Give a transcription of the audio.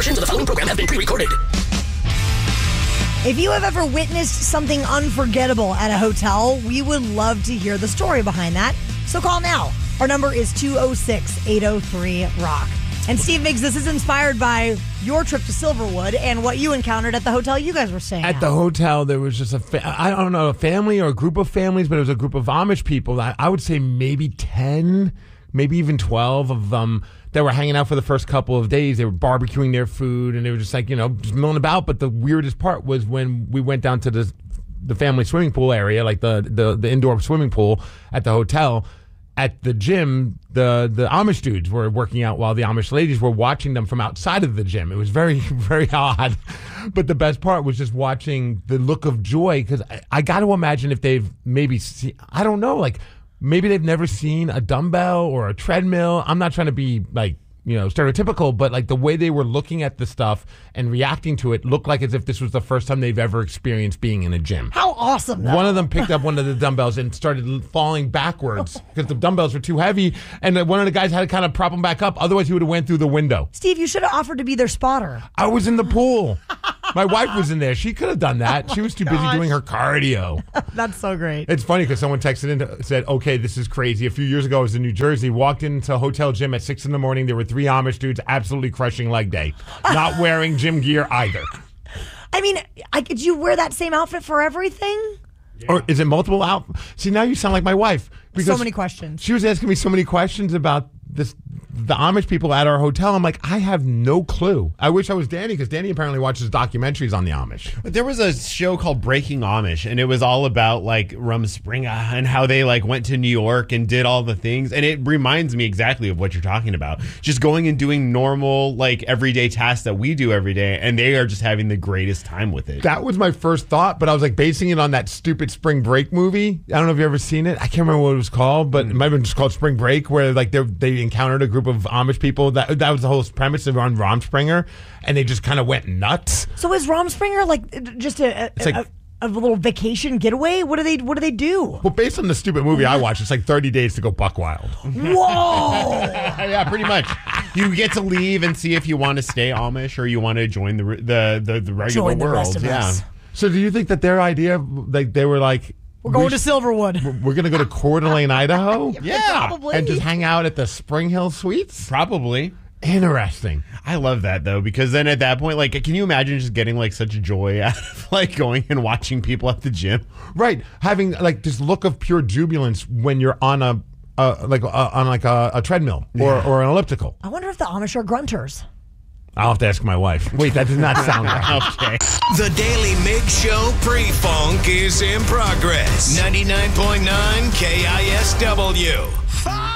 Portions of the following program have been pre-recorded. If you have ever witnessed something unforgettable at a hotel, we would love to hear the story behind that. So call now. Our number is 206-803-ROCK. And Steve Miggs, this is inspired by your trip to Silverwood and what you encountered at the hotel you guys were staying at. At the hotel, there was just I don't know, a family or a group of families, but it was a group of Amish people. I would say maybe 10, maybe even 12 of them that were hanging out for the first couple of days. They were barbecuing their food, and they were just like, just milling about. But the weirdest part was when we went down to the family swimming pool area, like the indoor swimming pool at the hotel. At the gym, the Amish dudes were working out while the Amish ladies were watching them from outside of the gym. It was very, very odd. But the best part was just watching the look of joy, because I got to imagine if they've maybe seen, I don't know, like maybe they've never seen a dumbbell or a treadmill. I'm not trying to be like, stereotypical, but like the way they were looking at the stuff and reacting to it looked like as if this was the first time they've ever experienced being in a gym. How awesome, though. One of them picked up one of the dumbbells and started falling backwards because the dumbbells were too heavy, and one of the guys had to kind of prop him back up. Otherwise, he would have went through the window. Steve, you should have offered to be their spotter. I was in the pool. My wife was in there. She could have done that. She was too busy doing her cardio. That's so great. It's funny because someone texted in and said, okay, this is crazy. A few years ago, I was in New Jersey, walked into a hotel gym at 6 in the morning. There were 3 Amish dudes absolutely crushing leg day. Not wearing gym gear either. I mean, did you wear that same outfit for everything? Yeah. Or is it multiple outfits? See, now you sound like my wife. So many questions. She was asking me so many questions about the Amish people at our hotel. I'm like, I have no clue. I wish I was Danny, because Danny apparently watches documentaries on the Amish. There was a show called Breaking Amish, and it was all about like Rumspringa and how they like went to New York and did all the things. And it reminds me exactly of what you're talking about. Just going and doing normal, like everyday tasks that we do every day, and they are just having the greatest time with it. That was my first thought, but I was like basing it on that stupid Spring Break movie. I don't know if you've ever seen it. I can't remember what it was called, but it might have been just called Spring Break, where like they encountered a group of Amish people. That was the whole premise. They were on Rumspringa, and they just kind of went nuts. So is Rumspringa like just a little vacation getaway? What do they do? Well, based on the stupid movie I watched, it's like 30 days to go buck wild. Whoa! Yeah, pretty much. You get to leave and see if you want to stay Amish or you want to join the regular Join the world. rest of us. So do you think that their idea, like they were like, we're going to Silverwood. We're going to go to Coeur d'Alene, Idaho? Yeah. Probably. And just hang out at the Spring Hill Suites? Probably. Interesting. I love that, though, because then at that point, like, can you imagine just getting like such joy out of like going and watching people at the gym? Right. Having like this look of pure jubilance when you're on a treadmill or an elliptical. I wonder if the Amish are grunters. I'll have to ask my wife. Wait, that does not sound right. Okay. The Daily Mix Show pre-funk is in progress. 99.9 KISW.